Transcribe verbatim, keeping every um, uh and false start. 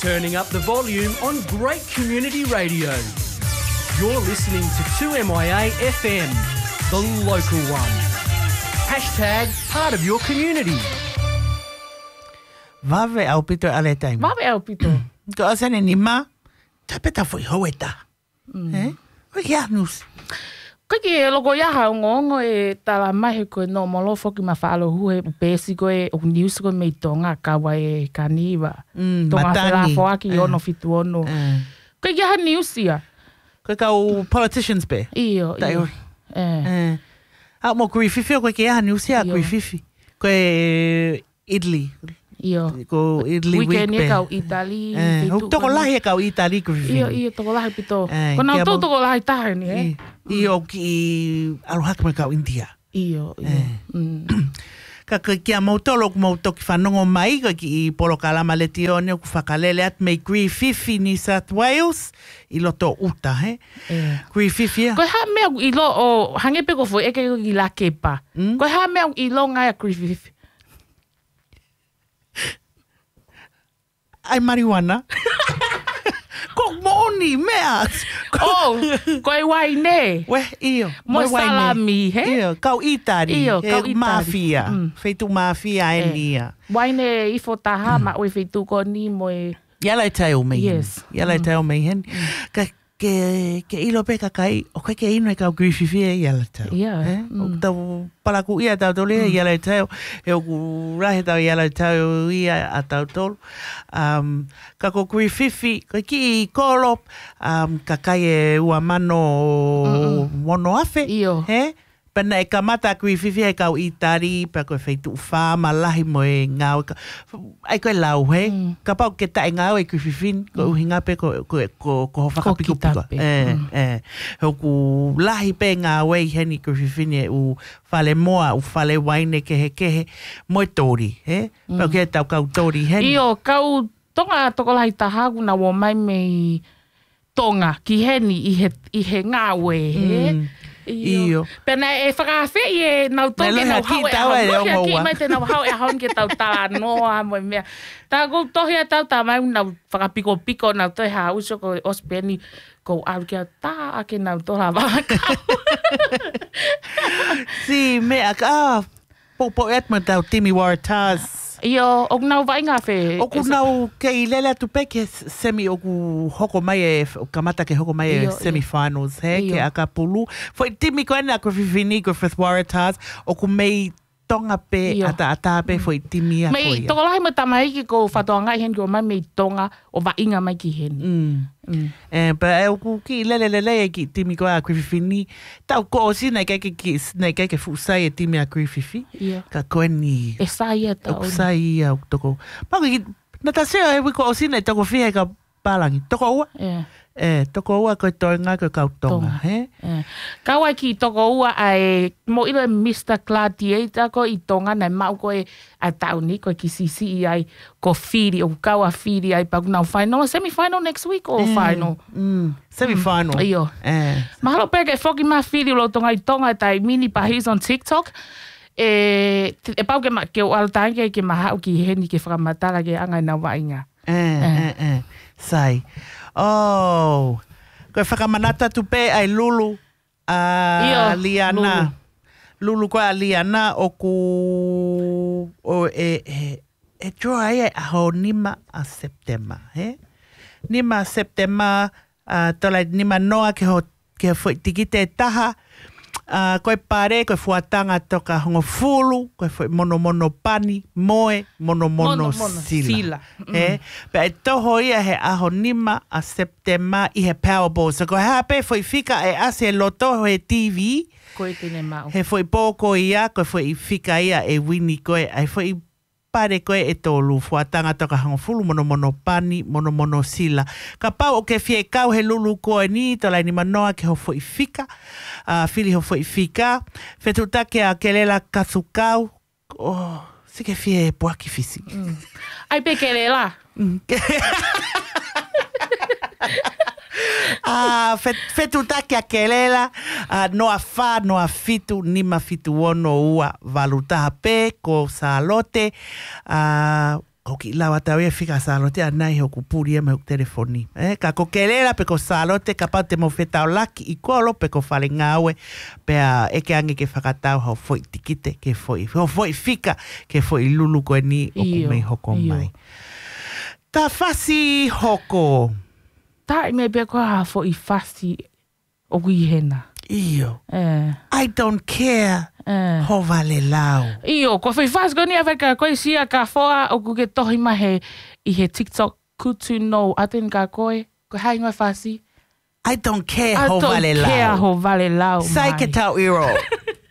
turning up the volume on great community radio. You're listening to two M Y A F M, the local one. Hashtag part of your community. Vave au pito ale taimi. Vave au pito. Ko asane ni ma. Tapeta foi hoeta. Eh? O ya nus. Ko ki logo ya ha ngongo e tala mai ko no molo foki ma falo hu e pesi ko e o news ko me tonga ka wa e kaniva. Tonga fela fo aki ono fitu ono. Ko ya ha news ya. Ko ka o politicians be. Io. Eh. Eh. A mo kui fifi ko ke ya news ya kui fifi. Ko Italy. Io. Ko Italy week. Weekend e kau Italy. Eh, o toko lahi e kau Italy ko fifi. Io, io toko lahi pito. Ko na tau toko lahi tahe ni, eh? Io ki arohaka me kau India. Io, io. Ka kia mautolo ku mautoki whanongo mai ko ki polo kalama le tione ku whakalele at mei Gree Fifi New South Wales i loto uta, he? Gree Fifi, ya? Ko ha mea i lo o hangepe ko fo eke i la kepa. Ko ha mea i lo ngai a Gree Fifi. Ai marijuana. Ko moni mea. Oh, ko e wai ne. We, iyo. Mo salami, he? Iyo, kau itari. Iyo, kau itari. Mafia. Feitu mafia e nia. Wai ne i fo taha ma oi feitu ko ni mo e... Yala e tau mei. Yes. Yala e tau mei hen. Ka ke ke ilo pe kakai o kai ke ino e kau Gree Fifi e yala tau. Yeah. Eh? O tau palaku ia tau tolu e yala e tau. E o ku rahe tau yala e tau ia a tau tolu. Um, ka ko Gree Fifi, ko ki i kolo, um, kakai e ua mano mono afe. Iyo. He? Pena e kamata Gree Fifi e kau itari, pa koe feitu uwha, malahi mo e ngau. Ai koe lau, he? Mm. Ka pau ke tae ngau e Gree Fifi, ko uhi ngape ko, ko, ko, ko whakapiko piko. Eh, mm. eh. Hoku lahi pe ngau e heni Gree Fifi e u whale moa, u whale waine kehe kehe, mo e tori, he? Mm. Pau ke tau kau tori, heni. Iyo, kau tonga tokolahi taha kuna wo mai mei tonga ki heni i he, i he ngau e, he? Mm. Iyo. Pena e whakawhi e nau toke nau hau e ahon. Mohi a ki mai te nau hau e ahon ke tau tā noa mo e mea. Tā kou tohi a tau tā mai nau whakapiko piko nau toi ha uso ko ospeni ko au kia tā ake nau toha waka. Si mea ka, popo et ma tau Timi Waratahs. Iyo, oku nau vai ngā whe. Oku nau ke i lele atu pe ke semi oku hoko mai e, kamata ke hoko mai e semi-finals, he, ke aka pulu. Foi timi koe na ko Fifini, ko Frith Waratahs, oku mei tonga pe, ata ata pe, foi timi a koe. Mei, toko lahi mo tamai ki ko whatoa ngai hen, ko mai mei tonga o wa inga mai ki hen. Mm. Mm. Eh, pa e oku ki lele lele e ki timi koe a Gree Fifi, tau ko o si nei keke ki, nei keke fusai e timi a Gree Fifi. Yeah. Ka koe ni... E sai e tau. Oku sai ia, toko... Pako ki, na ta seo e wiko o si nei toko fia e ka palangi. Toko ua? Yeah. Eh, toko ua koe toinga koe kau tonga, he? Eh. Kau ai ki toko ua ai, mo ilo e mister Gladiator ko i tonga nei mau koe a tau ni koe ki sisi i ai ko whiri, o kau a whiri ai paku nau final, semi-final next week o mm, final? Mm, semi-final. Mm. Iyo. Eh. Mahalo peke whoki ma whiri lo tonga i tonga tai mini pahis on TikTok. E, e pau ke, ma, ke o altange ke maha ki heni ke whakamatara ke angai na wainga. Eh, eh, eh, eh. Sai. Oh, koe whakamanata tu pe ai Lulu a uh, Liana. Lulu. Lulu koe a Liana o ku o e e e troa e aho nima a September, he? Nima a September, uh, tolai nima noa ke ho ke foi tikite taha. Uh, koe pare, koe fuatanga toka hongo fulu, koe foi mono mono pani, moe, mono mono, mono, mono sila. sila. Mm. He? Pe e toho ia he aho nima a September i he Powerball. So koe hape foi fika e ase loto he T V. Koe tene mau. He foi pōko ia, koe foi fika ia e wini koe. Ai foi pare koe e tolu fuatanga toka hongo fulu, mono mono pani, mono mono sila. Ka pau o ke fie kau he lulu koe ni, tolai ni manoa ke ho foi fika. Uh, fili ho foi fika. Fetutake a kelela kasukau. Oh, se ke fie puaki fisi. Mm. Ai pe kelela. Mm. Ah, fetutake a kelela, uh, noa fa, noa fitu, nima fitu ono ua valutaha pe, ko sa lote, uh, Ko ki lawa tau e whika salote anai ho kupuri e me huk telefoni. Eh, ka ko kelela pe ko salote ka pau te mo whetau laki i kolo pe ko whale ngāwe pe a eke ange ke whakatau hau foi tikite ke foi. Ho foi whika ke foi lulu koe ni o ku mei hoko mai. Ta whasi hoko. Ta i me pe koe ha foi whasi o kui hena. Iyo. Eh. I don't care. Uh, ho vale lau. Io, ko whai whas goni a whaka koe sia ka whoa o ku ke tohi mahe i he TikTok kutu no aten ka koe. Ko hai ngoi whasi. I don't care I ho vale lau. I don't care ho vale lau. Sai ke tau iro.